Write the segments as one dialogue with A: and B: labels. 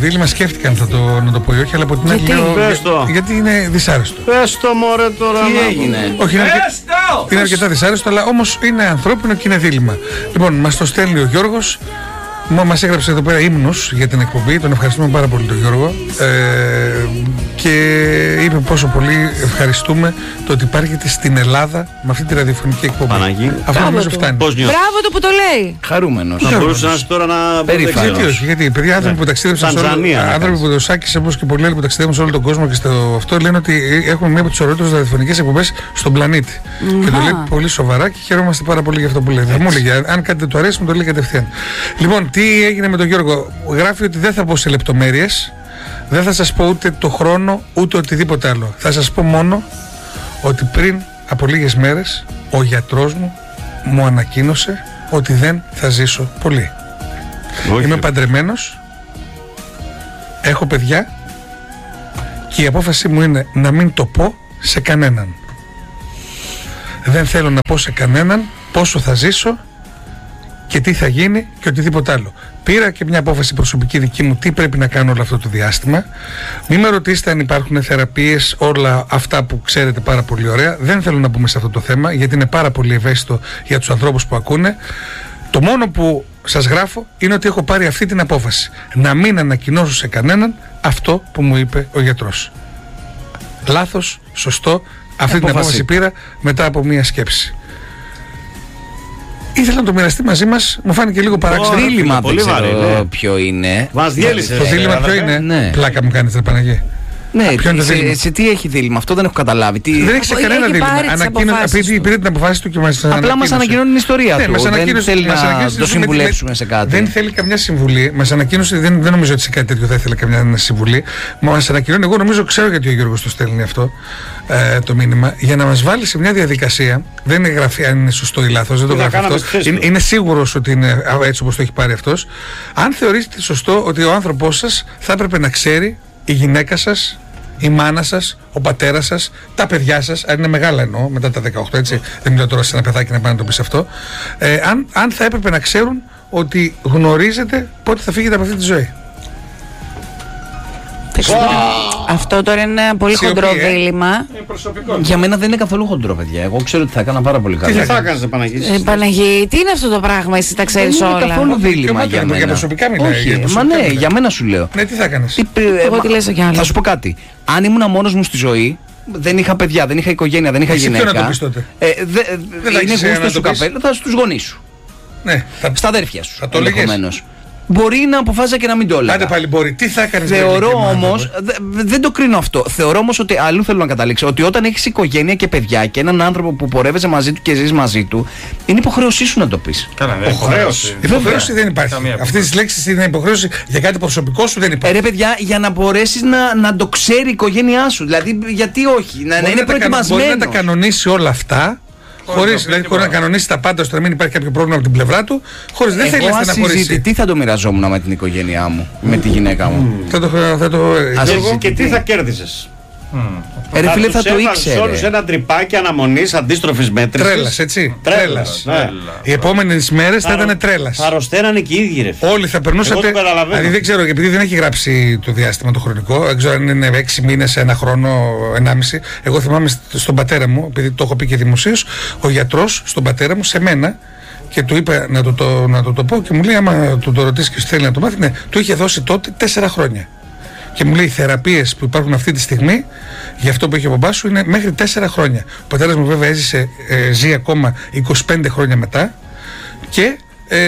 A: δίλημμα σκέφτηκα να το πω ή όχι, αλλά από την άλλη γιατί είναι δυσάρεστο.
B: Πες το μωρέ τώρα.
C: Τι έγινε?
A: Όχι, είναι αρκετά δυσάρεστο, αλλά όμως είναι ανθρώπινο και είναι δίλημμα. Λοιπόν, μας το στέλνει ο Γιώργος. Μας έγραψε εδώ πέρα ύμνος για την εκπομπή. Τον ευχαριστούμε πάρα πολύ τον Γιώργο. Και είπε πόσο πολύ ευχαριστούμε το ότι υπάρχετε στην Ελλάδα με αυτή τη ραδιοφωνική εκπομπή.
B: Παναγί.
A: Αυτό νομίζω φτάνει.
D: Μπράβο το που το λέει.
C: Χαρούμενος.
B: Να μπορούσε να είσαι τώρα να
C: περήφανος.
A: Γιατί όχι, γιατί παιδιά, άνθρωποι που ταξίδεψαν σε όλο, άνθρωποι που το Σάκης όπως και πολλοί άλλοι που ταξιδεύουν σε όλο τον κόσμο και στο αυτό λένε ότι έχουμε μία από τις ωραιότερες ραδιοφωνικές εκπομπές στον πλανήτη. Και το λέει πολύ σοβαρά και χαιρόμαστε πάρα πολύ για αυτό που λέει. Μου έλεγε, αν κάτι δεν του αρέσει, μου το λέει κατευθείαν. Λοιπόν, τι έγινε με τον Γιώργο? Γράφει ότι δεν θα πω σε λεπτομέρειες, δεν θα σας πω ούτε το χρόνο ούτε οτιδήποτε άλλο. Θα σας πω μόνο ότι πριν από λίγες μέρες ο γιατρός μου ανακοίνωσε ότι δεν θα ζήσω πολύ. Είμαι παντρεμένος, έχω παιδιά και η απόφαση μου είναι να μην το πω σε κανέναν. Δεν θέλω να πω σε κανέναν πόσο θα ζήσω και τι θα γίνει και οτιδήποτε άλλο. Πήρα και μια απόφαση προσωπική δική μου τι πρέπει να κάνω όλο αυτό το διάστημα. Μην με ρωτήσετε αν υπάρχουν θεραπείες, όλα αυτά που ξέρετε πάρα πολύ ωραία. Δεν θέλω να μπούμε σε αυτό το θέμα γιατί είναι πάρα πολύ ευαίσθητο για τους ανθρώπους που ακούνε. Το μόνο που σας γράφω είναι ότι έχω πάρει αυτή την απόφαση. Να μην ανακοινώσω σε κανέναν αυτό που μου είπε ο γιατρός. Λάθος, σωστό, αυτή την απόφαση πήρα μετά από μια σκέψη. Ήθελα να το μοιραστεί μαζί μας, μου φάνηκε λίγο παράξενο.
C: Το δίλημμα δεν ξέρω ποιο είναι.
B: Μας διέλυσε.
A: Το δίλημμα ποιο είναι?
C: Ναι.
A: Πλάκα μου κάνεις, ρε Παναγί.
C: Ναι, σε τι έχει δίλημμα, αυτό δεν έχω καταλάβει.
A: Δεν έχει κανένα δίλημμα. Πήρε την αποφάση του και μας ανακοίνωσε.
C: Απλά μας ανακοινώνει την ιστορία του. Δεν θέλει να το συμβουλέψουμε σε κάτι.
A: Δεν θέλει καμιά συμβουλή. Μας ανακοίνωσε, δεν νομίζω ότι σε κάτι τέτοιο θα ήθελε καμιά συμβουλή. Μας ανακοινώνει, εγώ νομίζω ξέρω γιατί ο Γιώργος το στέλνει αυτό το μήνυμα, για να μας βάλει σε μια διαδικασία. Δεν είναι γραφή αν είναι σωστό ή λάθος, δεν το γράφει αυτό. Είναι σίγουρος ότι είναι έτσι όπως το έχει πάρει αυτός. Αν θεωρείτε σωστό ότι ο άνθρωπός σας θα έπρεπε να ξέρει, η γυναίκα σας, η μάνα σας, ο πατέρας σας, τα παιδιά σας, αν είναι μεγάλα εννοώ, μετά τα 18, έτσι, δεν μιλάω τώρα σε ένα παιδάκι να πάει να το πεις αυτό, αν θα έπρεπε να ξέρουν ότι γνωρίζετε πότε θα φύγετε από αυτή τη ζωή.
D: Αυτό τώρα είναι ένα πολύ χοντρό δίλημμα.
C: Για μένα δεν είναι καθόλου χοντρό, παιδιά. Εγώ ξέρω ότι θα έκανα πάρα πολύ καλά.
B: Τι θα έκανες, Παναγί?
D: Παναγί, τι είναι αυτό το πράγμα, εσύ τα ξέρεις όλα?
C: Δεν είναι καθόλου δίλημμα για μένα.
A: Για προσωπικά μιλάει.
C: Όχι, μα ναι, για μένα σου λέω.
A: Ναι, τι θα έκανες?
D: Εγώ τι λες κι άλλο.
C: Θα σου πω κάτι. Αν ήμουν μόνος μου στη ζωή, δεν είχα παιδιά, δεν είχα οικογένεια, δεν είχα γυναίκα.
A: Ποιο να το πεις τότε?
C: Είναι γούστο σου καπέλο, θα στους γονείς σου.
A: Ναι,
C: στα αδέρφια σου.
A: Θα το λέγες.
C: Μπορεί να αποφάσιζα και να μην το έλεγα.
A: Άντε πάλι μπορεί. Τι θα έκανες?
C: Θεωρώ όμως, δεν το κρίνω αυτό. Θεωρώ όμως ότι αλλού θέλω να καταλήξω. Ότι όταν έχεις οικογένεια και παιδιά και έναν άνθρωπο που πορεύεσαι μαζί του και ζεις μαζί του, είναι υποχρέωσή σου να το πεις.
B: Καλά, υποχρέωση.
A: Υποχρέωση δεν υπάρχει. Αυτή τη λέξη είναι υποχρέωση για κάτι προσωπικό σου δεν υπάρχει.
C: Ρε παιδιά, για να μπορέσεις να το ξέρει η οικογένειά σου. Δηλαδή, γιατί όχι, να είναι προετοιμασμένο.
A: Μπορεί να τα κανονίσει όλα αυτά. Χωρίς να κανονίσει τα πάντα ώστε να μην υπάρχει κάποιο πρόβλημα από την πλευρά του, χωρίς δεν θέλει να στεναχωρήσει.
C: Τι θα το μοιραζόμουν με την οικογένειά μου, με τη γυναίκα μου?
A: Θα το
B: και τι θα κέρδισες?
C: Ρε φίλε, θα το ήξερε.
B: Όλους ένα τρυπάκι αναμονής αντίστροφης μέτρησης.
A: Τρέλας, έτσι.
B: Τρέλας. Ναι.
A: Οι επόμενες μέρες θα ήταν τρέλας.
B: Θα αρρωσταίνανε και οι ίδιοι, ρε φίλε.
A: Όλοι θα περνούσατε. Δηλαδή δεν ξέρω, επειδή δεν έχει γράψει το διάστημα το χρονικό, δεν ξέρω αν είναι 6 μήνες, 1 χρόνο, 1,5. Εγώ θυμάμαι στον πατέρα μου, επειδή το έχω πει και δημοσίως, ο γιατρός στον πατέρα μου, σε μένα, και του είπα να το πω και μου λέει: άμα το ρωτήσει και θέλει να το μάθει, ναι, του είχε δώσει τότε 4 χρόνια. Και μου λέει: οι θεραπείες που υπάρχουν αυτή τη στιγμή για αυτό που έχει ο μπαμπάς σου είναι μέχρι 4 χρόνια. Ο πατέρας μου βέβαια ζει ακόμα 25 χρόνια μετά και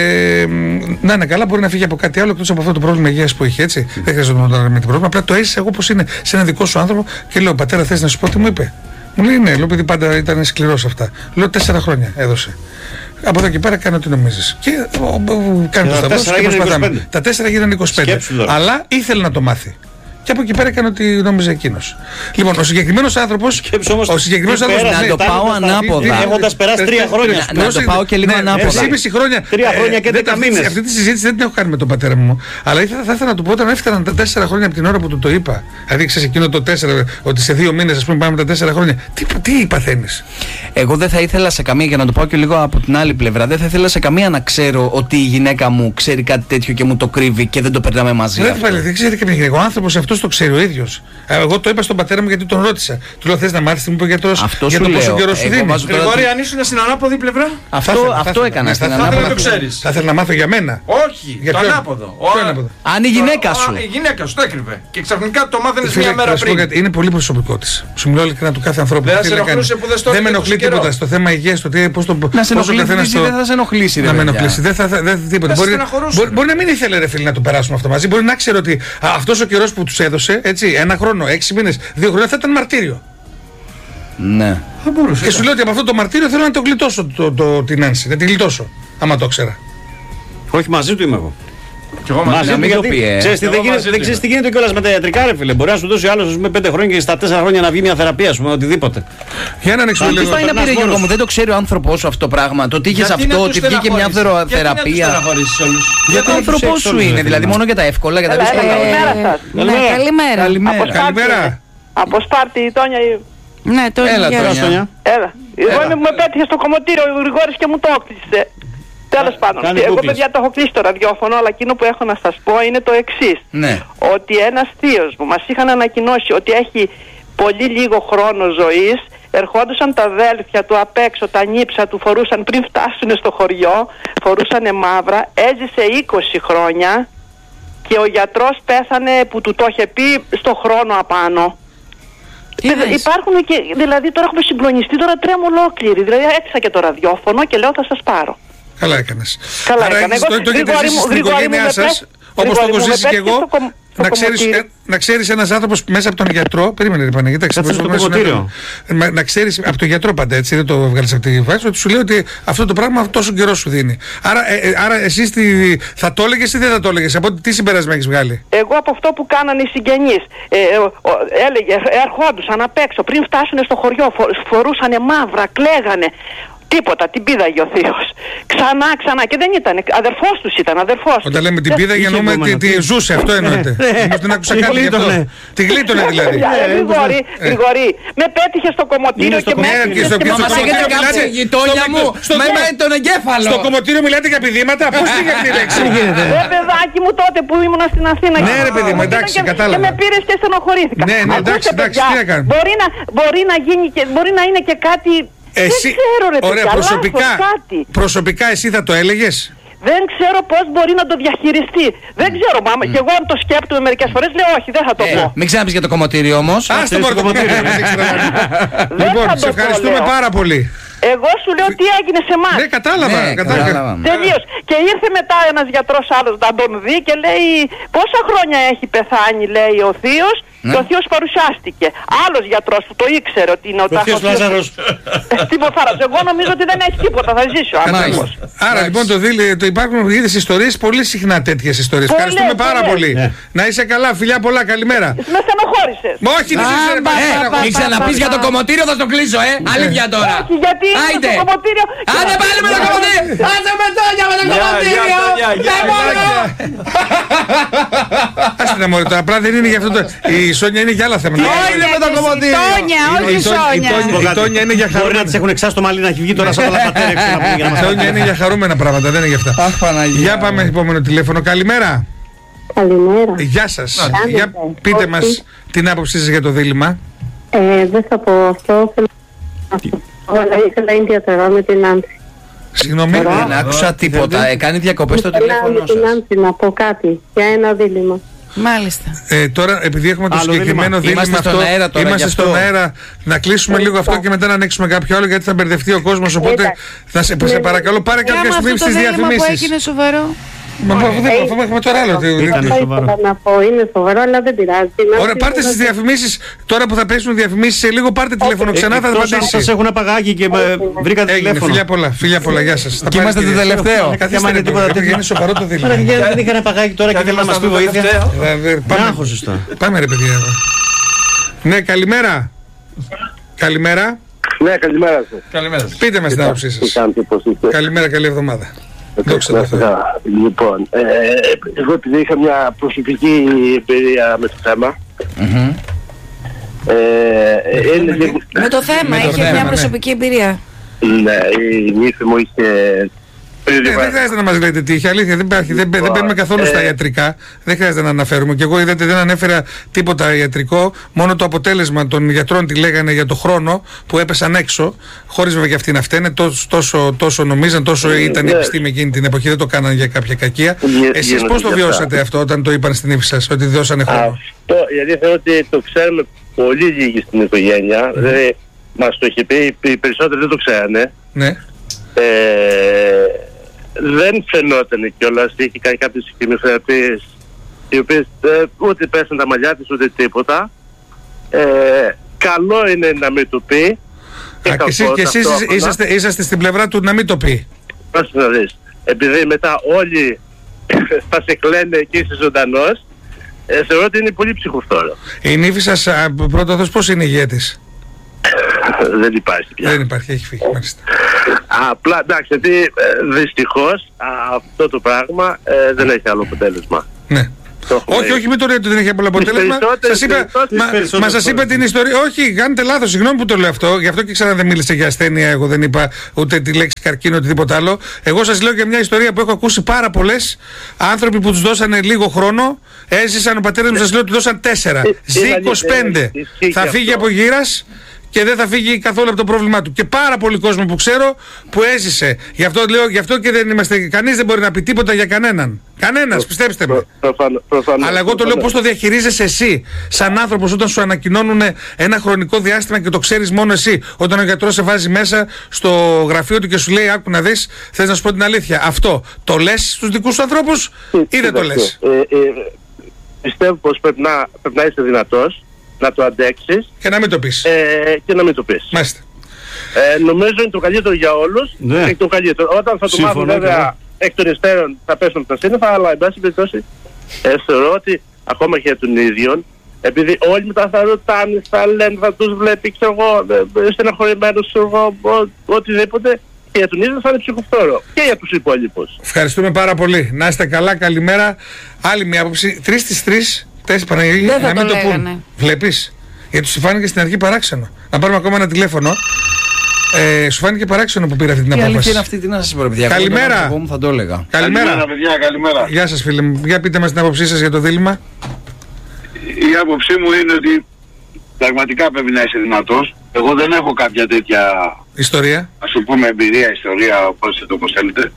A: να είναι καλά, μπορεί να φύγει από κάτι άλλο εκτός από αυτό το πρόβλημα υγείας που είχε, έτσι. Δεν χρειάζεται να το με την πρόβλημα. Απλά το έζησε εγώ όπως είναι σε ένα δικό σου άνθρωπο και λέω: πατέρα, θες να σου πω τι μου είπε? Μου λέει: ναι, λέω, επειδή πάντα ήταν σκληρός αυτά. Λέω: 4 χρόνια έδωσε. Από εδώ και πέρα κάνω ό,τι νομίζεις. Και κάνει το σταυρό και προσπαθάμε. Τα 4 γίνανε 25. Αλλά ήθελε να το μάθει. και από εκεί πέρα έκανε ό,τι νόμιζε εκείνος. Λοιπόν, ο συγκεκριμένος άνθρωπος.
C: Να το πάω ανάποδα.
B: Έχοντας περάσει 3 χρόνια.
C: Να το πάω και λίγο ανάποδα.
A: 3,5 χρόνια.
B: 3 χρόνια και 10 μήνες.
A: Αυτή τη συζήτηση δεν την έχω κάνει με τον πατέρα μου. Αλλά θα ήθελα να του πω όταν έφταναν τα 4 χρόνια από την ώρα που του το είπα. Δηλαδή ξέρεις εκείνο το 4, ότι σε 2 μήνες, ας πούμε, πάμε τα 4 χρόνια. Τι παθαίνεις?
C: Εγώ δεν θα ήθελα σε καμία, για να το πάω και λίγο από την άλλη πλευρά, δεν θα ήθελα σε καμία να ξέρω ότι η γυναίκα μου ξέρει κάτι τέτοιο και μου το κρύβει και δεν το περνάμε μαζί.
A: Δεν ξέρει καμία γυναίκα. Ο άνθρωπος αυτός το ξέρει ο ίδιος. Εγώ το είπα στον πατέρα μου γιατί τον ρώτησα. Του λέω: θες να μάθεις τι μου είπε ο γιατρός για το πόσο καιρό σου δίνει?
E: Γρηγόρη, αν ήσουν στην ανάποδη πλευρά.
C: Αυτό έκανα στην ανάποδη.
E: Θα το ξέρεις.
A: Θα ήθελα να μάθω για μένα.
E: Όχι, το ανάποδο.
C: Αν η γυναίκα σου.
E: Η γυναίκα σου το έκρυβε. Και ξαφνικά το μάθαινες μια μέρα πριν.
A: Είναι πολύ προσωπικό της. Σου μιλάω ειλικρινά του κάθε ανθρώπου. Δεν με ενοχλεί τίποτα στο θέμα υγείας.
C: Να σε ενοχλήσει, δεν θα σε ενοχλήσει.
A: Να με ενοχλήσει. Μπορεί να μην ήθελε, ρε φίλε, να το περάσουμε αυτό μαζί. Μπορεί να ξέρει ότι αυτός ο καιρός που τους έδωσε, έτσι, 1 χρόνο, 6 μήνες, 2 χρόνια, θα ήταν μαρτύριο.
C: Ναι.
A: Και σου λέω ότι από αυτό το μαρτύριο θέλω να το γλιτώσω την Άνση. Να τη γλιτώσω, άμα το ξέρα.
B: Όχι, μαζί του είμαι εγώ.
E: Και εγώ μαζί
B: του. Δεν ξέρεις τι γίνεται κιόλας με τα ιατρικά, ρε φίλε. Μπορεί να σου δώσει ο άλλος 5 χρόνια και στα 4 χρόνια να βγει μια θεραπεία, ας πούμε, οτιδήποτε.
A: Για να ανοίξω λίγο.
C: Αυτό είναι να πει, Γιώργο μου, δεν το ξέρει ο άνθρωπός σου αυτό το πράγμα. Το ότι είχες αυτό, ότι βγήκε μια θεραπεία. Γιατί ο άνθρωπός σου είναι, δηλαδή μόνο για τα εύκολα, για τα δύσκολα.
A: Καλημέρα.
F: Από Σπάρτη, η Τόνια.
D: Ναι, Τόνια.
F: Έλα. Εγώ με πέτυχε στο κομμωτήριο ο Γρηγόρης και μου το έκλεισε. Τέλος πάντων. Εγώ, παιδιά, το έχω κλείσει το ραδιόφωνο, αλλά εκείνο που έχω να σας πω είναι το εξής.
C: Ναι.
F: Ότι ένας θείος μου μας είχαν ανακοινώσει ότι έχει πολύ λίγο χρόνο ζωής. Ερχόντουσαν τα αδέλφια του απ' έξω, τα νύψα του φορούσαν πριν φτάσουν στο χωριό, φορούσανε μαύρα. Έζησε 20 χρόνια και ο γιατρός πέθανε που του το είχε πει στο χρόνο απάνω. Υπάρχουν και, δηλαδή τώρα έχουμε συγκλονιστεί, τώρα τρέμω ολόκληρη. Δηλαδή έξα και το ραδιόφωνο και λέω θα σας πάρω.
A: Καλά έκανες.
F: Καλά έκανα.
A: Το έχετε ζήσει στην οικογένειά σας, όπως το έχω ζήσει και εγώ. Να ξέρεις ένας άνθρωπος μέσα από τον γιατρό. Περίμενε, ρε Παναγία, να ξέρεις από τον γιατρό πάντα, έτσι, δεν το βγάλεις από τη βάση, ότι σου λέει ότι αυτό το πράγμα τόσο καιρό σου δίνει. Άρα εσείς θα το έλεγες ή δεν θα το έλεγες? Από τι συμπέρασμα έχεις βγάλει?
F: Εγώ από αυτό που κάνανε οι συγγενείς, έλεγε, ερχόντουσαν απ' έξω, πριν φτάσουν στο χωριό, φορούσανε μαύρα, κλαίγανε. Τίποτα, την πήδαγε ο θείος. Ξανά και δεν ήταν. Αδερφός τους ήταν, αδερφός.
A: Όταν λέμε την πήδαγε εννοούμε ότι ζούσε, αυτό εννοείται. Όμως την άκουσα κάτι γι' αυτό. Τη γλίτωνε δηλαδή.
F: Γρηγορή, με πέτυχε στο κομμωτήριο και με
C: έκλεισε. Μας έχετε κάψει γειτόνια μου με τον εγκέφαλο.
A: Στο κομμωτήριο μιλάτε για πηδήματα, πώς πήγε αυτή η λέξη?
F: Ρε παιδάκι μου τότε που ήμουν στην Αθήνα.
A: Ναι ρε παιδί μου, εντάξει, κατάλαβα.
F: Και με πήρες και στενοχωρήθηκα.
A: Ναι, εντάξει, τι έκανε.
F: Μπορεί να είναι και κάτι.
A: Εσύ, ωραία, προσωπικά εσύ θα το έλεγες?
F: Δεν ξέρω πώς μπορεί να το διαχειριστεί. Δεν ξέρω, και εγώ αν το σκέπτομαι μερικές φορές λέω όχι, δεν θα το πω.
C: Μην ξαναπείς για το κομμωτήριο όμως.
A: Ας το κομμωτήριο. Λοιπόν, σε ευχαριστούμε πάρα πολύ.
F: Εγώ σου λέω τι έγινε σε εμάς.
A: Ναι, κατάλαβα.
F: Τελείως. Και ήρθε μετά ένας γιατρός άλλος να τον δει και λέει πόσα χρόνια έχει πεθάνει, λέει ο θείος. Και ο θείος παρουσιάστηκε. Άλλος γιατρός που το ήξερε ότι είναι ο
B: θείος Λάζαρος.
F: Εγώ νομίζω ότι δεν έχει τίποτα, θα ζήσει ο άνθρωπος.
A: Άρα λοιπόν υπάρχουν είδες ιστορίες, πολύ συχνά τέτοιες ιστορίες. Ευχαριστούμε πάρα πολύ. Να είσαι καλά, φιλιά πολλά, καλημέρα.
F: Με στενοχώρησες.
A: Όχι, δεν σε
C: μην ξαναπείς για το κομμωτήριο, θα το κλείσω, αλήθεια τώρα.
F: Όχι, γιατί είναι το κομμωτήριο.
C: Άντε πάλι με το κομμωτήριο. Άντε με Τόνια με το κομμωτήριο.
A: Άστε να μωρέ, απλά δεν είναι για αυτό το... Η Σόνια είναι για άλλα θέματα.
C: Όχι με το κομμωτήριο.
D: Τόνια, όχι Σόνια.
A: Η Τόνια είναι για
B: Μπορεί να τις έχουν εξάσει το μαλλί να έχει βγει τώρα σαν τα λαπατέρεξε.
A: Η Τόνια είναι για χαρούμενα πράγματα, δεν είναι για αυτά. Για πάμε επόμενο τηλέφωνο. Καλημέρα.
G: Καλημέρα.
A: Γεια σας. Για πείτε μας την άποψή σας για το δίλημμα.
G: Δεν θα πω αυτό. Ήθελα ιδιαίτερα με την Άνση.
A: Συγγνώμη.
C: Δεν άκουσα τίποτα. Κάνει διακοπές στο τηλέφωνο σας.
G: Με την Άνση να πω κάτι για ένα δίλημμα.
D: Μάλιστα.
A: Τώρα, επειδή έχουμε το συγκεκριμένο δίλημμα αυτό, είμαστε στον αέρα, να κλείσουμε λίγο αυτό και μετά να ανοίξουμε κάποιο άλλο, γιατί θα μπερδευτεί ο κόσμος. Οπότε θα σε παρακαλώ, πάρε κάποια στιγμή στις διαφημίσεις.
D: Που έγινε σοβαρό.
A: Αφού έχουμε τώρα άλλο.
G: Να πω, είναι σοβαρό, αλλά δεν πειράζει.
A: Ωραία, πάρτε στις διαφημίσεις. Τώρα που θα πέσουν διαφημίσεις σε λίγο, πάρτε τηλέφωνο ξανά. Θα απαντήσει.
B: Σας έχουν απαγάγει και βρήκατε τηλέφωνο.
A: Φιλιά πολλά, γεια σας.
C: Και είμαστε το τελευταίο.
A: Καθίστε τίποτα. Είναι σοβαρό το δίλημα.
B: Δεν είχαν απαγάγει τώρα και θέλει να μας πει βοήθεια.
A: Πάμε ρε παιδιά. Ναι, καλημέρα. Καλημέρα.
H: Ναι, καλημέρα σας.
E: Καλημέρα.
A: Πείτε μας την άποψή σας. Καλημέρα, καλή εβδομάδα. Δόξα τω Θεώ.
H: Λοιπόν, εγώ επειδή είχα μια προσωπική εμπειρία με το θέμα.
D: Με το θέμα, είχε μια προσωπική εμπειρία.
H: Ναι, η νύφη μου είχε...
A: Δεν χρειάζεται να μας λέτε τι είχε, αλήθεια, δεν μπαίνουμε καθόλου στα ιατρικά, δεν χρειάζεται να αναφέρουμε. Και εγώ είδατε δεν ανέφερα τίποτα ιατρικό, μόνο το αποτέλεσμα των γιατρών τι λέγανε για το χρόνο που έπεσαν έξω, χωρίς βέβαια και αυτοί να φταίνε, τόσο νομίζαν, τόσο ήταν η επιστήμη εκείνη την εποχή, δεν το κάνανε για κάποια κακία. Εσείς πώς το βιώσατε αυτό όταν το είπαν στην ύφη σας, ότι δώσανε χρόνο?
H: Αυτό, γιατί θέλω ότι το ξέρουμε πολύ λίγοι στην οικογένεια, δηλαδή μας το είχε πει, οι περισσότεροι δεν το ξέρανε.
A: Ναι.
H: Δεν φαινόταν κιόλας, είχε κάνει κάποιες χημειοθεραπείες οι οποίες ούτε πέσαν τα μαλλιά της ούτε τίποτα. Καλό είναι να μην το πει.
A: Και εσείς είσαστε στην πλευρά του να μην το πει.
H: Πώς να δεις, επειδή μετά όλοι θα σε κλαίνε και είσαι ζωντανός, θεωρώ ότι είναι πολύ ψυχοφθόρο.
A: Η νύφη σας πρώτα πώς είναι η ηγέτης?
H: Δεν υπάρχει πια.
A: Δεν υπάρχει, έχει φύγει, μάλιστα.
H: Απλά εντάξει, γιατί δυστυχώς αυτό το πράγμα δεν έχει άλλο αποτέλεσμα.
A: Ναι. Όχι, μην το λέτε ότι δεν έχει άλλο αποτέλεσμα. Σας είπα την ιστορία. Όχι, κάνετε λάθος, συγγνώμη που το λέω αυτό. Γι' αυτό και ξανά δεν μίλησε για ασθένεια. Εγώ δεν είπα ούτε τη λέξη καρκίνο, οτιδήποτε άλλο. Εγώ σας λέω για μια ιστορία που έχω ακούσει πάρα πολλές. Άνθρωποι που τους δώσανε λίγο χρόνο, έζησαν, ο πατέρας μου σας λέω ότι δώσαν 4. Ζει 25. Θα φύγει από γύρας και δεν θα φύγει καθόλου από το πρόβλημά του. Και πάρα πολύ κόσμο που ξέρω που έζησε. Γι' αυτό λέω, γι' αυτό και δεν είμαστε. Κανείς δεν μπορεί να πει τίποτα για κανέναν. Κανένας, πιστέψτε με. Αλλά εγώ το λέω πώς το διαχειρίζεσαι εσύ, σαν άνθρωπος, όταν σου ανακοινώνουν ένα χρονικό διάστημα και το ξέρεις μόνο εσύ. Όταν ο γιατρός σε βάζει μέσα στο γραφείο του και σου λέει: άκου να δεις, θες να σου πω την αλήθεια. Αυτό το λες στους δικούς σου ανθρώπους ή δεν το λες?
H: Πιστεύω πως πρέπει να είσαι δυνατός, να το αντέξεις
A: και να μην το πεις.
H: Μάλιστα. Νομίζω είναι το καλύτερο για όλους.
B: Ναι.
H: Το καλύτερο. Όταν θα το μάθουν βέβαια εκ των υστέρων θα πέσουν τα σύννεφα, αλλά εν πάση περιπτώσει θεωρώ ότι ακόμα και για τον ίδιο, επειδή όλοι μετά θα ρωτάνε, θα λένε, θα τους βλέπει, ξέρω εγώ, στεναχωρημένους, ξέρω εγώ, οτιδήποτε, και για τον ίδιο θα είναι ψυχοφθόρο. Και για τους υπόλοιπους.
A: Ευχαριστούμε πάρα πολύ. Να είστε καλά, καλημέρα. Άλλη μια άποψη. 3 στις 3. Παναγιώτη, να μην το πούν. Βλέπεις, γιατί σου φάνηκε στην αρχή παράξενο. Να πάρουμε ακόμα ένα τηλέφωνο. Σου φάνηκε παράξενο που πήρα αυτή την απόφαση.
C: Η αλήθεια είναι αυτή, τι να σας πω, παιδιά.
A: Καλημέρα.
C: Εγώ θα το έλεγα.
H: Καλημέρα, παιδιά, καλημέρα.
A: Γεια σας, φίλε μου. Για πείτε μας την άποψή σας για το δίλημμα.
I: Η άποψή μου είναι ότι πραγματικά πρέπει να είσαι δυνατός. Εγώ δεν έχω κάποια τέτοια
A: ιστορία.
I: Ας το πούμε εμπειρία, ιστορία, όπως θέλετε.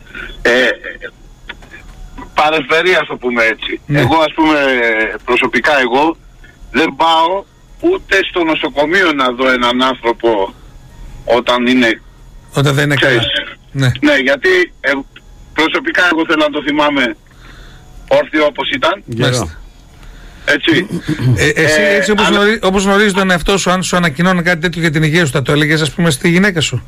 I: Παρεσφαιρία, ας το πούμε έτσι.
A: Ναι.
I: Εγώ ας πούμε προσωπικά εγώ δεν πάω ούτε στο νοσοκομείο να δω έναν άνθρωπο όταν
A: δεν είναι καλά.
I: Ναι, γιατί προσωπικά εγώ θέλω να το θυμάμαι όρθιο όπως ήταν. Έτσι.
A: Εσύ έτσι όπως γνωρίζεις τον εαυτό σου, αν σου ανακοινώνει κάτι τέτοιο για την υγεία σου, θα το έλεγες ας πούμε στη γυναίκα σου?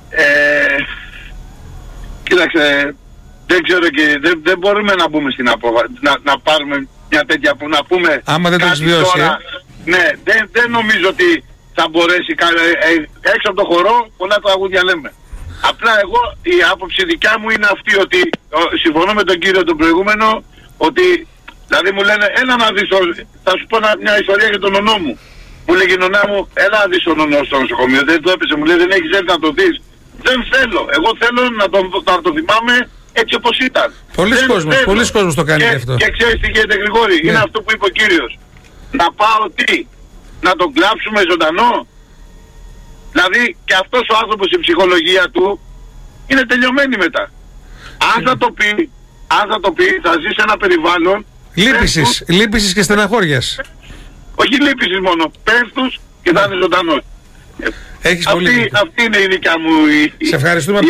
I: Κοίταξε, δεν ξέρω και δεν μπορούμε να μπούμε στην να πάρουμε μια τέτοια που να πούμε.
A: Άμα δεν το έχεις βιώσει τώρα,
I: ναι, δεν νομίζω ότι θα μπορέσει έξω από το χορό πολλά τραγούδια λέμε. Απλά εγώ η άποψη δικιά μου είναι αυτή, ότι συμφωνώ με τον κύριο τον προηγούμενο, ότι δηλαδή μου λένε έλα να δεις, θα σου πω μια ιστορία για τον ονό μου. Μου λέγει η νονά μου, έλα να δεις τον ονό στο νοσοκομείο, δεν το έπεσε, μου λέει δεν έχεις έρθει να το δεις. Δεν θέλω, εγώ θέλω να το θυμάμαι έτσι όπως ήταν.
A: Πολλοί κόσμος το κάνει αυτό.
I: Και ξέρεις τι γίνεται, Γρηγόρη, είναι αυτό που είπε ο κύριος. Να πάω τι, να τον κλάψουμε ζωντανό? Δηλαδή και αυτός ο άνθρωπος η ψυχολογία του είναι τελειωμένη μετά. Αν θα το πει, θα ζει σε ένα περιβάλλον
A: λύπησης και στεναχώριας.
I: Όχι λύπησης μόνο, πέφτους και θα είναι ζωντανός.
A: Αυτή
I: είναι η δικιά μου.
A: Σε ευχαριστούμε πολύ.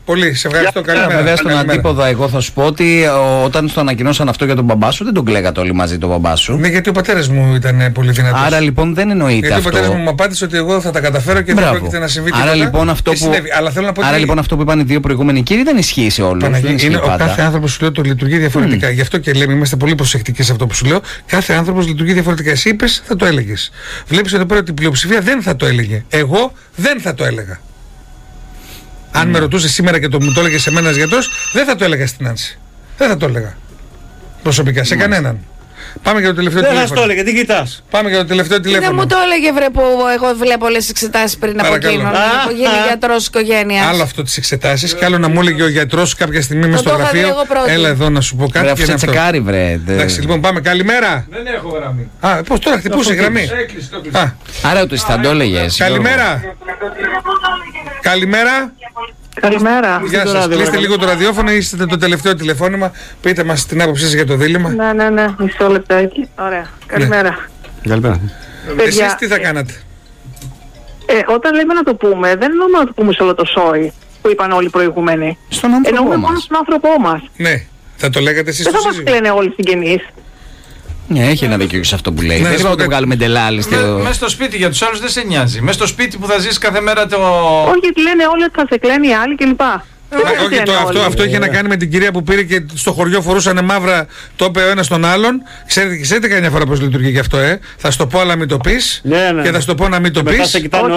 A: πολύ. Σε ευχαριστώ. Καλημέρα.
C: Βέβαια, στον αντίποδα, εγώ θα σου πω ότι όταν στο ανακοινώσαν αυτό για τον μπαμπά σου, δεν τον κλαίγατε όλοι μαζί τον μπαμπά σου.
A: Ναι, γιατί ο πατέρας μου ήταν πολύ δυνατός.
C: Άρα λοιπόν δεν εννοείται
A: γιατί
C: αυτό.
A: Γιατί ο πατέρας μου απάντησε ότι εγώ θα τα καταφέρω και δεν πρόκειται να συμβεί τίποτα.
C: Άρα λοιπόν αυτό που είπαν οι δύο προηγούμενοι κύριοι δεν ισχύει σε όλους.
A: Ο κάθε άνθρωπος σου λέω το λειτουργεί διαφορετικά. Γι' αυτό και λέμε, είμαστε πολύ προσεκτικοί σε αυτό που σου λέω. Κάθε άνθρωπος λειτουργεί διαφορετικά. Εσύ είπες, θα το έλεγες. Βλέπεις εδώ πέρα ότι η πλειοψηφία δεν θα το έλεγε. Εγώ δεν θα το έλεγα. Αν με ρωτούσε σήμερα και μου το έλεγε σε μένα γιατρός, δεν θα το έλεγα στην Άνση. Δεν θα το έλεγα. Προσωπικά, σε κανέναν. Πάμε για το τελευταίο τηλέφωνο.
B: Δεν θα το έλεγε, τι κοιτάς.
A: Πάμε για το τελευταίο τηλέφωνο.
D: Δεν μου το έλεγε, βρε, που εγώ βλέπω όλες τις εξετάσεις πριν από εκείνον. Γίνει γιατρός οικογένειας.
A: Άλλο αυτό τις εξετάσεις και άλλο να μου έλεγε ο γιατρός κάποια στιγμή μες στο γραφείο. Έλα εδώ να σου πω κάτι.
C: Βρε, αυτό τσεκάρει, βρε.
A: Εντάξει, λοιπόν, πάμε. Καλημέρα.
E: Δεν έχω γραμμή.
A: Πώς τώρα χτυπούσε γραμμή.
C: Άρα ότι θα το έλεγες.
A: Καλημέρα. Καλημέρα.
F: Καλημέρα.
A: Γεια σας. Κλείστε λίγο το ραδιόφωνο, είστε το τελευταίο τηλεφώνημα. Πείτε μας την άποψή σας για το δίλημμα.
F: Ναι. Μισό λεπτάκι. Ωραία. Καλημέρα.
B: Καλημέρα.
A: Εσείς τι θα κάνατε?
F: Όταν λέμε να το πούμε, δεν εννοούμε να το πούμε σε όλο το σόι που είπαν όλοι οι προηγούμενοι.
C: Στον άνθρωπό
F: εννοούμε
C: μας.
F: μόνο στον άνθρωπό μας.
A: Ναι. Θα το λέγατε εσείς
F: δεν
A: στο
F: θα μας
A: σύζυγο?
F: κλαίνε όλοι οι συγγενείς.
C: Ναι, έχει ένα δίκιο σε αυτό που λέει.
A: Ναι,
C: δεν θα το βγάλουμε ντελάλι.
E: Μέσα στο σπίτι για τους άλλους δεν σε νοιάζει. Μέσα στο σπίτι που θα ζεις κάθε μέρα το.
F: Όχι, γιατί λένε όλοι ότι θα σε κλαίνουν οι άλλοι κλπ.
A: Όχι, αυτό είχε να κάνει με την κυρία που πήρε και στο χωριό φορούσανε μαύρα, το είπε ο ένας τον άλλον. Ξέρετε καμιά φορά πώς λειτουργεί και αυτό, θα σου το πω, αλλά μην το πεις. Και θα σου το πω να μην το πεις.
F: Αυτό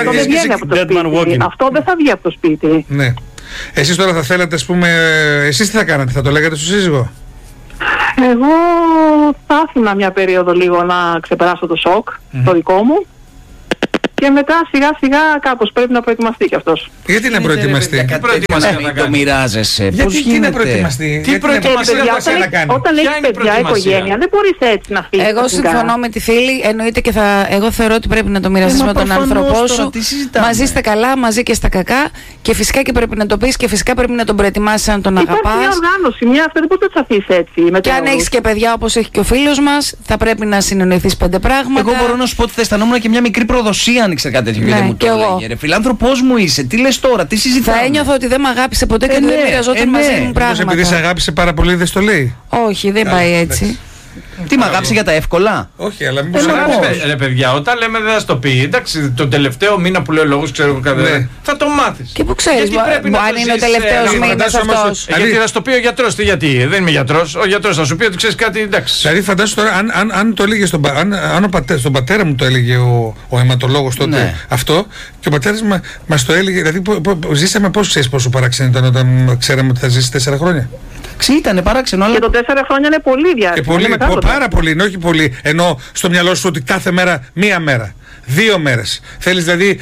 F: δεν θα βγει από το σπίτι.
A: Ναι. Εσείς τώρα θα θέλατε, ας πούμε, εσείς τι θα κάνατε, θα το λέγατε στο σύζυγο?
F: Εγώ θα άφηνα μια περίοδο λίγο να ξεπεράσω το σοκ, το δικό μου. Και μετά σιγά σιγά κάπως πρέπει να προετοιμαστεί κι αυτός.
A: Γιατί να προετοιμαστεί?
C: Τι προετοιμαστεί το μοιράζεσαι?
A: Γιατί να προετοιμαστεί?
E: Τι προετοιμαστεί
A: να κάνει?
F: Όταν έχεις παιδιά, οικογένεια, δεν μπορείς έτσι να φύγεις.
D: Εγώ συμφωνώ με τη φίλη, εννοείται και εγώ θεωρώ ότι πρέπει να το μοιραστείς με τον άνθρωπό σου. Μαζί στα καλά, μαζί και στα κακά. Και φυσικά και πρέπει να το πεις και φυσικά πρέπει να τον προετοιμάσεις αν τον αγαπάς.
F: Υπάρχει μια οργάνωση, μια αυτή δεν μπορείς να τις αφήσεις έτσι.
D: Και αν έχεις και παιδιά όπως έχει και ο φίλος μας, θα πρέπει να συνεννοηθείς 5 πράγματα.
C: Εγώ μπορώ να σου πω ότι θα αισθανόμουν και μια μικρή προδοσία αν ήξερα κάτι τέτοιο και δεν μου το έλεγε. Ρε φιλάνθρωπός μου είσαι, τι λες τώρα, τι συζητάμε?
D: Θα ένιωθα ότι δεν με αγάπησε ποτέ και δεν μοιραζόταν μαζί μου πράγματα.
A: Επειδή σε αγάπησε πάρα πολύ δεν στο λέει?
D: Όχι, δεν πάει έτσι.
C: Τι μ' αγάπησε για τα εύκολα?
A: Όχι, αλλά μήπως
E: ρε παιδιά, όταν λέμε δεν θα στο πει, εντάξει, τον τελευταίο μήνα που λέω λόγους ξέρω κάτι, θα το μάθεις.
D: Και που ξέρεις, αν είναι ο τελευταίος μήνας αυτός.
E: Γιατί θα στο πει ο γιατρός, τι γιατί, δεν είμαι γιατρός, ο γιατρός θα σου πει ότι ξέρεις κάτι, εντάξει.
A: Δηλαδή φαντάσου τώρα, αν το έλεγε στον πατέρα μου το έλεγε ο αιματολόγος τότε αυτό, και ο πατέρας μας το έλεγε, δηλαδή ζήσαμε πώς ξέρεις πόσο παράξενο ήταν όταν ξέραμε ότι θα ζήσει 4 χρόνια.
C: Ήτανε παράξενο, αλλά.
F: Και το 4 χρόνια είναι πολύ διάρκεια.
A: Πάρα πολύ, όχι πολύ. Ενώ στο μυαλό σου ότι κάθε μέρα μία μέρα. 2 μέρες. Θέλεις δηλαδή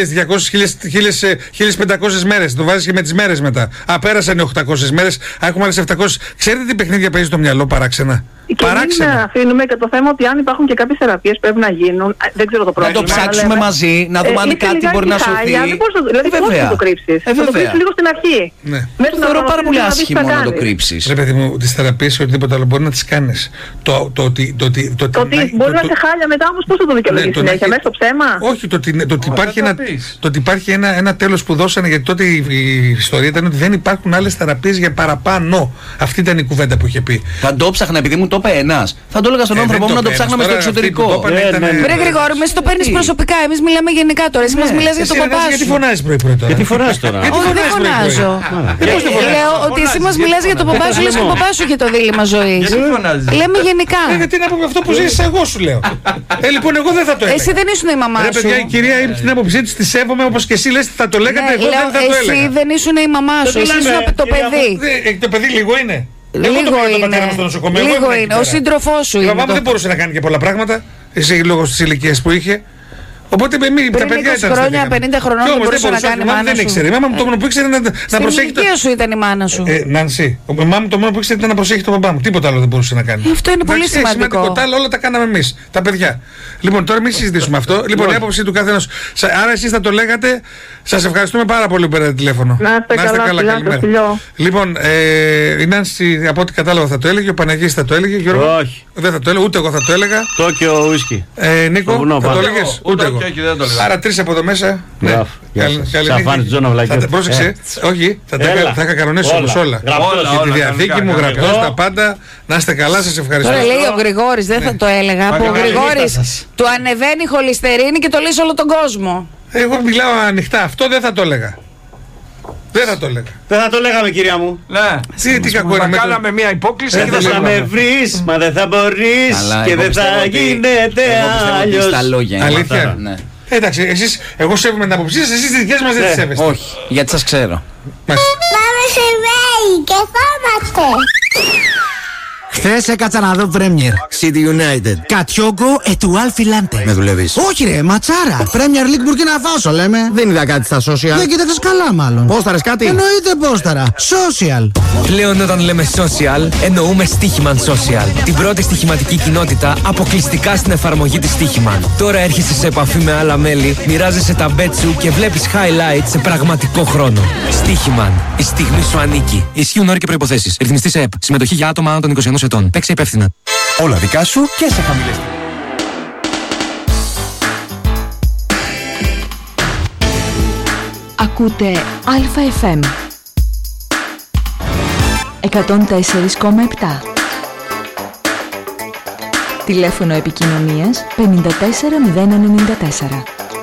A: 1.500 μέρες. Το βάζεις και με τις μέρες μετά. Πέρασαν 800 μέρες. Έχουμε άλλες 700. Ξέρετε τι παιχνίδια παίζει το μυαλό παράξενα?
F: Και μην αφήνουμε και το θέμα ότι αν υπάρχουν και κάποιες θεραπείες που πρέπει να γίνουν. Δεν ξέρω το πρόβλημα.
C: Να το ψάξουμε μαζί, να δούμε αν κάτι μπορεί να σωθεί.
F: Δηλαδή πώς θα το κρύψεις? Θα το κρύψεις λίγο στην αρχή.
C: Το θεωρώ πάρα πολύ άσχημο να το κρύψεις.
A: Ρε παιδί μου, τις θεραπείες ή οτιδήποτε άλλο μπορεί να τις κάνεις. Το ότι
F: μπορεί να σε χάλια μετά όμως πώς θα το δικαιολογήσεις συνέχεια? Μέσα στο ψέμα?
A: Όχι, το ότι υπάρχει ένα τέλος που δώσανε, γιατί τότε η ιστορία ήταν ότι δεν υπάρχουν άλλες θεραπείες για παραπάνω. Αυτή ήταν η κουβέντα που είχε πει.
C: Θα το ψάχνα επειδή μου το είπε ένας. Θα το έλεγα στον άνθρωπό μου να το ψάχναμε στο εξωτερικό.
D: Βρε Γρηγόρη, με το παίρνεις προσωπικά. Εμείς μιλάμε γενικά τώρα. Εσύ μας μιλάς για τον παπά σου.
A: Γιατί φωνάζεις πρωί-πρωί τώρα?
B: Γιατί φωνάζεις τώρα?
D: Όχι, δεν φωνάζω. Λέω ότι εσύ μας μιλάς για τον παπά σου, λες και ο παπάς σου είχε το δίλημμα ζωής. Λέμε γενικά.
A: Γιατί να πούμε αυτό που ζήσεις εγώ σου λέω. Λοιπόν, εγώ δεν θα το έλεγα.
D: Εσύ δεν ήσουν η μαμά σου.
A: Ρε παιδιά, η κυρία είπε την άποψή της, τη σέβομαι όπως και εσύ λες θα το λέγατε, εγώ δεν θα το έλεγα.
D: Εσύ δεν ήσουν η μαμά σου, εσύ ήσουν το παιδί.
A: Το παιδί λίγο είναι.
D: Λίγο είναι. Ο σύντροφός σου είναι.
A: Η μαμά μου δεν μπορούσε να κάνει και πολλά πράγματα, λόγω της ηλικίας που είχε. Οπότε τα παιδιά ήταν.
D: Πριν 20 χρόνια, 50 χρονών δεν μπορούσε να κάνει μάνα σου.
A: Δεν ήξερε. Η μάμα μου το μόνο που ήξερε να προσέχει.
D: Στην ηλικία σου ήταν η μάνα σου.
A: Νανσί. Η μάμα μου το μόνο που ήξερε ήταν να προσέχει τον μπαμπά μου. Τίποτα άλλο δεν μπορούσε να κάνει.
D: Αυτό είναι πολύ σημαντικό.
A: Τίποτα άλλο, όλα τα κάναμε εμείς, τα παιδιά. Λοιπόν, τώρα μην συζητήσουμε αυτό. Λοιπόν, η άποψη του καθενός. Άρα εσείς θα το λέγατε. Σας ευχαριστούμε πάρα πολύ που πήρατε τηλέφωνο.
F: Να είστε καλά, καλημέρα.
A: Λοιπόν, η Νάνση από ό,τι κατάλαβα θα το έλεγε, ο Παναγής θα το έλεγε.
B: Όχι.
A: Δεν θα το έλεγα, ούτε εγώ θα το έλεγα.
B: Τόκιο ουίσκι.
A: Νίκο, θα το έλεγες? Ούτε εγώ. λίγο. Άρα 3 από εδώ μέσα. Ναι. Πρόσεξε. Όχι, θα τα κανονίσω όμως όλα. Για τη διαθήκη μου, γραπτός, τα πάντα. Να είστε καλά, σας ευχαριστώ.
D: Τώρα λέει ο Γρηγόρης, δεν θα το έλεγα. Που ο Γρηγόρης του ανεβαίνει η χολυστερίνη και το λέει σε όλο τον κόσμο.
A: Εγώ μιλάω ανοιχτά. Αυτό δεν θα το έλεγα. Δεν θα το έλεγα.
B: Δεν θα το λέγαμε, κυρία μου.
E: Ναι.
A: Τι κακό είναι.
E: Κάναμε μια υπόκληση
B: και δεν θα με βρεις, μα δεν θα μπορείς και δεν θα γίνεται αλλιώς.
A: Αλήθεια. Εντάξει, εσείς, εγώ σέβομαι την άποψή σας, εσείς τις δικές μας δεν τις σέβεστε.
C: Όχι, γιατί σας ξέρω.
J: Πάμε σε βέη και χώμαστε.
K: Χθες έκατσα να δω Premier City United. Κατιόγκο ετουάλ φιλάντε. Με δουλεύεις? Όχι ρε, ματσάρα. Premier League Burkina Faso λέμε. Δεν είδα κάτι στα social. Δεν κοίταξες καλά μάλλον. Πόσταρες κάτι? Εννοείται πόσταρα. Social.
L: Πλέον όταν λέμε social, εννοούμε Στοίχημαν Social. Την πρώτη στοιχηματική κοινότητα αποκλειστικά στην εφαρμογή της Στοίχημαν. Τώρα έρχεσαι σε επαφή με άλλα μέλη, μοιράζεσαι τα bet σου και βλέπεις highlights σε πραγματικό χρόνο. Στοίχημαν. Η στιγμή σου ανήκει. Ισχύουν όροι και προϋποθέσεις. Ρυθμιστή σε ΕΠ. Συμμετοχή για άτομα άνω των 21 ετών. Παίξε υπεύθυνα.
M: Όλα δικά σου και σε χαμηλές.
N: Ακούτε ΑΕΦΜ 104,7. Τηλέφωνο επικοινωνίας 54094.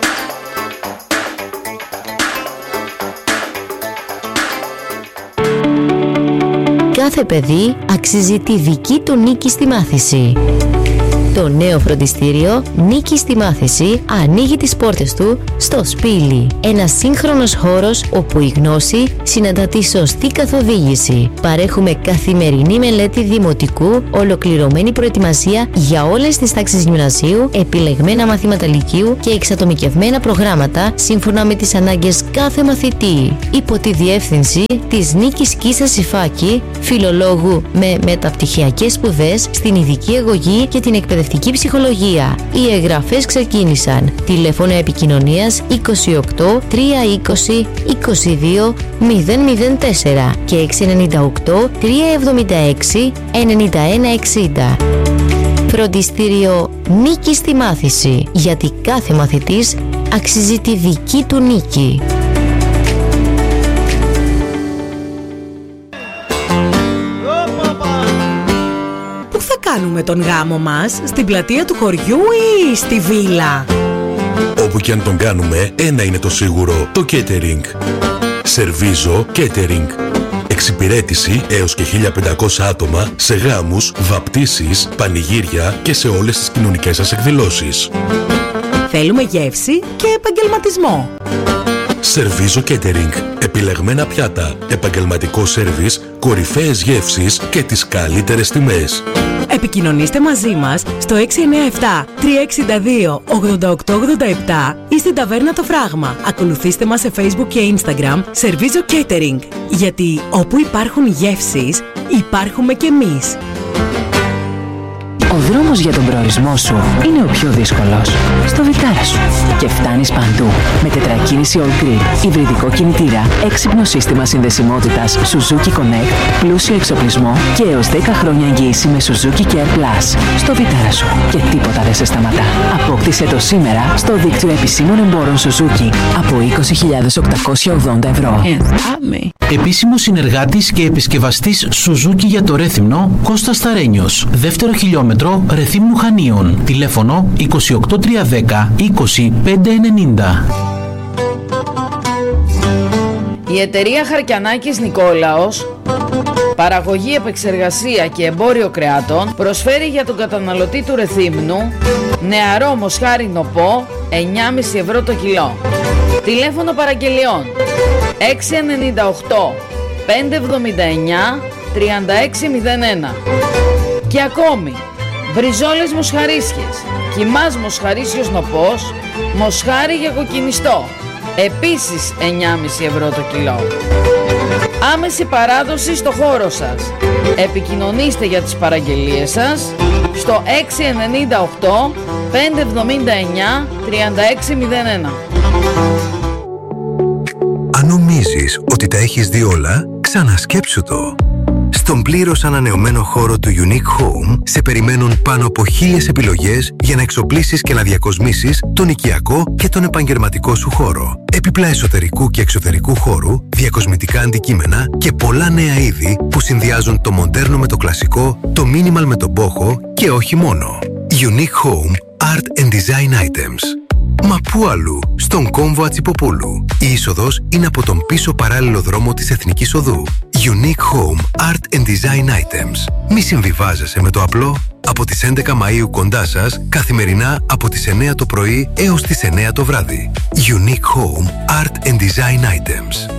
O: Κάθε παιδί αξίζει τη δική του νίκη στη μάθηση. Το νέο φροντιστήριο Νίκη στη Μάθηση ανοίγει τις πόρτες του στο Σπήλι. Ένας σύγχρονος χώρος όπου η γνώση συναντά τη σωστή καθοδήγηση. Παρέχουμε καθημερινή μελέτη δημοτικού, ολοκληρωμένη προετοιμασία για όλες τις τάξεις γυμνασίου, επιλεγμένα μαθήματα λυκείου και εξατομικευμένα προγράμματα σύμφωνα με τις ανάγκες κάθε μαθητή. Υπό τη διεύθυνση της Νίκης Κίσας Ιφάκη, φιλολόγου με μεταπτυχιακές σπουδές στην ειδική αγωγή και την εκπαιδευτική ψυχολογία. Οι εγγραφές ξεκίνησαν. Τηλέφωνο επικοινωνίας 28 320 22 004 και 698 376 9160. Φροντιστήριο Νίκη στη Μάθηση, γιατί κάθε μαθητής αξίζει τη δική του νίκη.
P: Κάνουμε τον γάμο μας στην πλατεία του χωριού ή στη βίλα?
Q: Όπου και αν τον κάνουμε, ένα είναι το σίγουρο: το catering. Σερβίζο Catering. Εξυπηρέτηση έως και 1500 άτομα σε γάμους, βαπτίσεις, πανηγύρια και σε όλες τις κοινωνικές σας εκδηλώσεις.
P: Θέλουμε γεύση και επαγγελματισμό.
Q: Σερβίζο Catering. Επιλεγμένα πιάτα, επαγγελματικό σέρβις, κορυφαίες γεύσεις και τις καλύτερες τιμές.
P: Επικοινωνήστε μαζί μας στο 697 362 8887 ή στην ταβέρνα Το Φράγμα. Ακολουθήστε μας σε Facebook και Instagram Σερβίζο Catering. Γιατί όπου υπάρχουν γεύσεις, υπάρχουμε κι εμείς.
N: Ο δρόμος για τον προορισμό σου είναι ο πιο δύσκολος. Στο Βιτάρα σου. Και φτάνεις παντού. Με τετρακίνηση all-grip, υβριδικό κινητήρα, έξυπνο σύστημα συνδεσιμότητας Suzuki Connect, πλούσιο εξοπλισμό και έως 10 χρόνια εγγύηση με Suzuki Care Plus. Στο Βιτάρα σου. Και τίποτα δεν σε σταματά. Απόκτησε το σήμερα στο δίκτυο επισήμων εμπόρων Suzuki από 20.880 ευρώ.
R: Επίσημος συνεργάτης και επισκευαστής Suzuki για το Ρέθυμνο, Κώστας Σταρένιος. Δεύτερο χιλιόμετρο Ρεθύμνου Χανίων. Τηλέφωνο 28310 20590.
D: Η εταιρεία Χαρκιανάκης Νικόλαος, παραγωγή, επεξεργασία και εμπόριο κρεάτων, προσφέρει για τον καταναλωτή του Ρεθύμνου νεαρό μοσχάρι νοπό 9,5 ευρώ το κιλό. Τηλέφωνο παραγγελιών 698 579 3601. Και ακόμη μπριζόλες μοσχαρίσιες, κιμάς μοσχαρίσιος νοπός, μοσχάρι για κοκκινιστό, επίσης 9,5 ευρώ το κιλό. Άμεση παράδοση στο χώρο σας. Επικοινωνήστε για τις παραγγελίες σας στο 698 579 3601.
S: Αν νομίζεις ότι τα έχεις δει όλα, ξανασκέψου το. Στον πλήρως ανανεωμένο χώρο του Unique Home σε περιμένουν πάνω από 1000 επιλογές για να εξοπλίσεις και να διακοσμήσεις τον οικιακό και τον επαγγελματικό σου χώρο. Έπιπλα εσωτερικού και εξωτερικού χώρου, διακοσμητικά αντικείμενα και πολλά νέα είδη που συνδυάζουν το μοντέρνο με το κλασικό, το minimal με το μπόχο και όχι μόνο. Unique Home Art and Design Items. Μα πού αλλού, στον κόμβο Ατσιποπούλου. Η είσοδος είναι από τον πίσω παράλληλο δρόμο της Εθνικής Οδού. Unique Home Art and Design Items. Μη συμβιβάζεσαι με το απλό. Από τις 11 Μαΐου κοντά σας, καθημερινά από τις 9 το πρωί έως τις 9 το βράδυ. Unique Home Art and Design Items.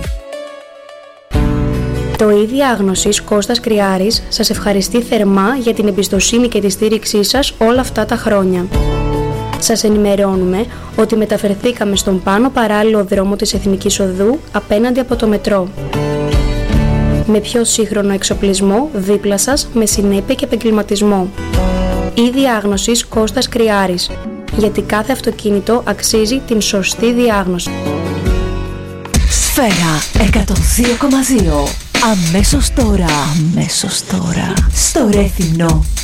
T: Το ΙΔ Διάγνωσης Κώστας Κρυάρης σας ευχαριστεί θερμά για την εμπιστοσύνη και τη στήριξή σας όλα αυτά τα χρόνια. Σας ενημερώνουμε ότι μεταφερθήκαμε στον πάνω παράλληλο δρόμο της Εθνικής Οδού απέναντι από το μετρό. Με πιο σύγχρονο εξοπλισμό δίπλα σας με συνέπεια και επαγγελματισμό. ΙΔ Διάγνωσης Κώστας Κρυάρης. Γιατί κάθε αυτοκίνητο αξίζει την σωστή διάγνωση.
N: Σφαίρα 102,2. Αμέσως τώρα. Στο Ρέθυμνο.